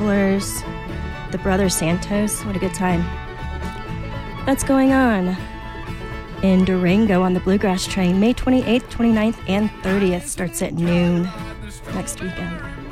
Travelers, the Brothers Santos. What a good time. That's going on in Durango on the Bluegrass Train, May 28th, 29th, and 30th. Starts at noon next weekend.